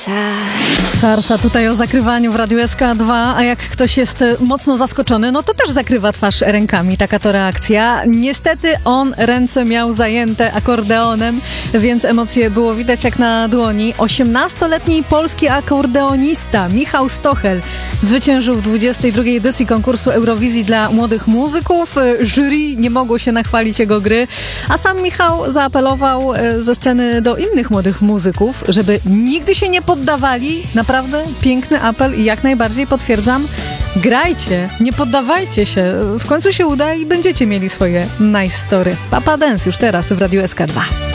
Sarsa tutaj o zakrywaniu w Radiu SK2, a jak ktoś jest mocno zaskoczony, no to też zakrywa twarz rękami, taka to reakcja. Niestety on ręce miał zajęte akordeonem, więc emocje było widać jak na dłoni. 18-letni polski akordeonista Michał Stochel zwyciężył w 22. edycji konkursu Eurowizji dla młodych muzyków. Jury nie mogło się nachwalić jego gry, a sam Michał zaapelował ze sceny do innych młodych muzyków, żeby nigdy się nie poddawali. Naprawdę piękny apel i jak najbardziej potwierdzam, grajcie, nie poddawajcie się. W końcu się uda i będziecie mieli swoje nice story. Papa Dance już teraz w Radiu SK2.